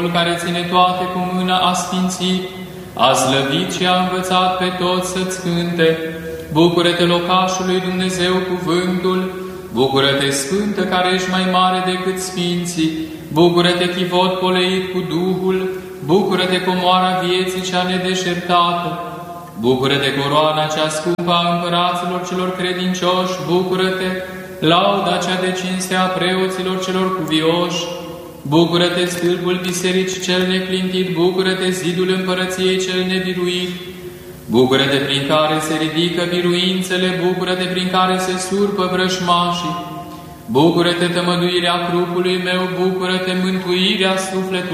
care ține toate cu mâna a sfințit, a slăvit și a învățat pe toți să-ți cânte. Bucură-te, locașului Dumnezeu cuvântul, bucură-te, Sfântă, care ești mai mare decât sfinții, bucură-te, chivot poleit cu Duhul, bucură-te, comoara vieții cea nedeșertată, bucură-te, coroana cea scumpă a împăraților celor credincioși, bucură-te, lauda cea de cinste a preoților celor cuvioși, bucură-te, stâlpul bisericii cel neclintit, bucură-te, zidul împărăției cel nebiruit, bucură-te, prin care se ridică biruințele, bucură-te, prin care se surpă vrășmașii, bucură-te, tămăduirea trupului meu, bucură-te, mântuirea sufletului